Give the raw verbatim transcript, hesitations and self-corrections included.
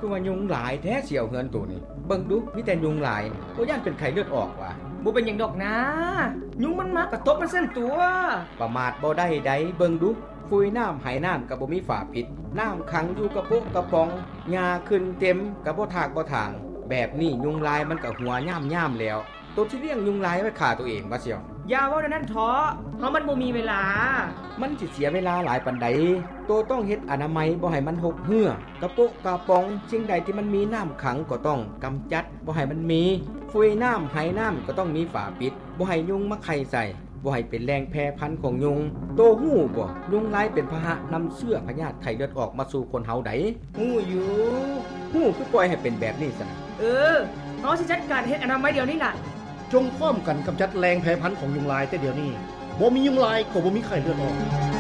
คือว่ายุงหลายแท้เสี่ยวเฮือนตัวนี้เบิ่งดูมีแต่ยุงหลายบ่ย่านเป็นไข้เลือดออกว่ะบ่เป็นหยังดอกนะยุงมันมากระตบมันเส้นตัวประมาทบ่ได้ใดเบิ่งดูฟุยน้ำไหน้ำก็บ่มีฝาปิดน้ำขังอยู่กระปุกกระป๋องหญ้าขึ้นเต็มก็บ่ทากบ่ทางแบบนี้ยุงลายมันก็หัวย่ามๆแล้วตัวที่เลี้ยงยุงลายไว้ฆ่าตัวเองบ่เสี่ยวอย่าเว้านั่นท้อเพราะมันบ่มีเวลามันสิเสียเวลาหลายปานใดตัวต้องเฮ็ดอนามัยบ่ให้มันหกเหื้อกระปุกกระป๋องสิ่งใดที่มันมีน้ำขังก็ต้องกำจัดบ่ให้มันมีฟุยน้ำไหน้ำก็ต้องมีฝาปิดบ่ให้ยุงมาไข่ใส่บ่ให้เป็นแรงแพร่พันธุ์ของยุงโตฮู้บ่ยุงลายเป็นพาหะนำเชื้อพยาธิไข้เลือดออกมาสู่คนเฮาได้ฮู้อยู่ฮู้คือปล่อยให้เป็นแบบนี้ซะนะเออเฮาสิจัดการเฮ็ดอนามัยเดี๋ยวนี้ล่ะจงพร้อมกันกำจัดแรงแพร่พันธุ์ของยุงลายแต่เดี๋ยวนี้บ่มียุงลายก็บ่มีไข้เลือดออก